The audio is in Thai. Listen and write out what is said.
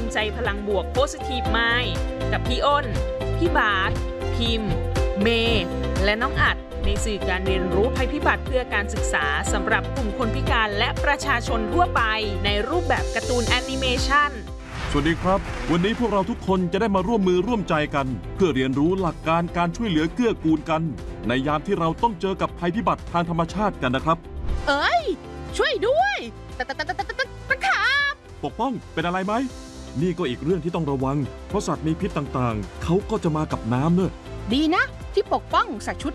งใจพลังบวก Positive Mind กับพี่อ้น พี่บาสพิมพ์ เมย์และน้องอัดในสื่อการเรียนรู้ภัยพิบัติเพื่อการศึกษาสำหรับกลุ่มคนพิการและประชาชนทั่วไปในรูปแบบการ์ตูนแอนิเมชันสวัสดีครับวันนี้พวกเราทุกคนจะได้มาร่วมมือร่วมใจกันเพื่อเรียนรู้หลักการการช่วยเหลือเกื้อกูลกันในยามที่เราต้องเจอกับภัยพิบัติทางธรรมชาติกันนะครับเอ้ยช่วยด้วยตะขาบปกป้องเป็นอะไรไหมนี่ก็อีกเรื่องที่ต้องระวังเพราะสัตว์มีพิษต่างๆเขาก็จะมากับน้ำเนอะดีนะที่ปกป้องใส่ชุด